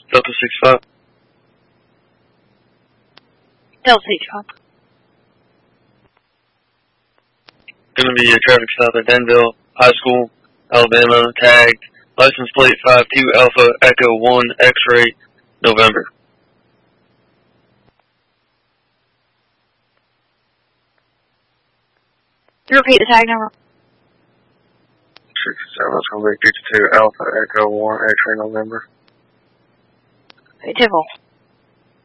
Delta 65. Delta 65. Gonna be a traffic stop at Danville High School, Alabama, tagged license plate 52 Alpha Echo 1 X-ray, November. Repeat the tag number. 67, that's gonna be 52 Alpha Echo 1 X-ray, November. Okay, Typical.